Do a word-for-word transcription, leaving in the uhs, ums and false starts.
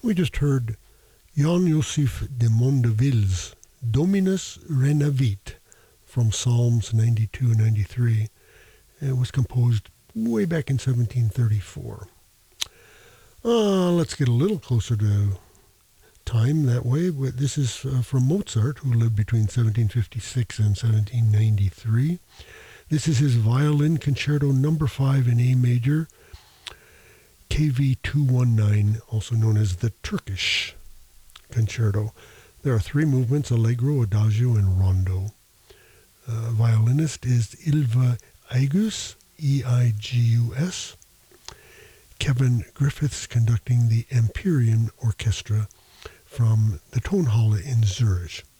We just heard Jan Joseph de Mondeville's Dominus Renavit from Psalms ninety-two and ninety-three. It was composed way back in seventeen thirty-four. Uh, let's get a little closer to time that way. This is uh, from Mozart, who lived between seventeen fifty-six and seventeen ninety-three. This is his Violin Concerto number five in A major, K V two nineteen, also known as the Turkish Concerto. There are three movements: Allegro, Adagio, and Rondo. Uh, violinist is Ylva Aigus, E I G U S. Kevin Griffiths conducting the Empyrean Orchestra from the Tonhalle in Zurich.